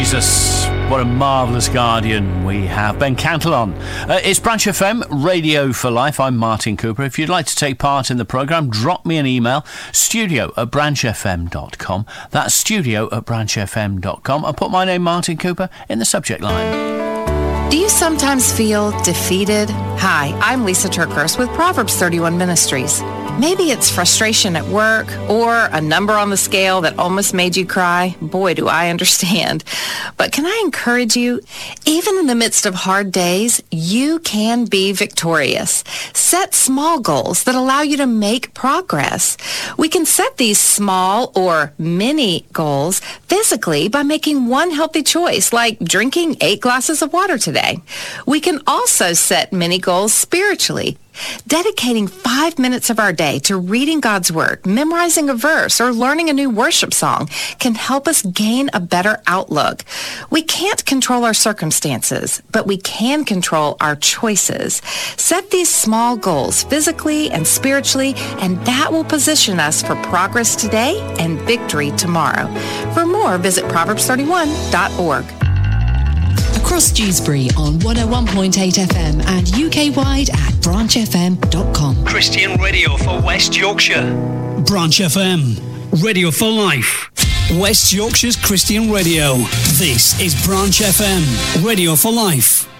Jesus, what a marvellous guardian we have. Ben Cantillon. It's Branch FM, Radio for Life. I'm Martin Cooper. If you'd like to take part in the programme, drop me an email, studio@branchfm.com. That's studio@branchfm.com. I'll put my name, Martin Cooper, in the subject line. Do you sometimes feel defeated? Hi, I'm Lisa Turkhurst with Proverbs 31 Ministries. Maybe it's frustration at work or a number on the scale that almost made you cry. Boy, do I understand. But can I encourage you, even in the midst of hard days, you can be victorious. Set small goals that allow you to make progress. We can set these small or mini goals physically by making one healthy choice, like drinking 8 glasses of water today. We can also set mini goals spiritually. Dedicating 5 minutes of our day to reading God's Word, memorizing a verse, or learning a new worship song can help us gain a better outlook. We can't control our circumstances, but we can control our choices. Set these small goals physically and spiritually, and that will position us for progress today and victory tomorrow. For more, visit Proverbs31.org. Across Dewsbury on 101.8 FM and UK-wide at branchfm.com. Christian radio for West Yorkshire. Branch FM, Radio for Life. West Yorkshire's Christian radio. This is Branch FM, Radio for Life.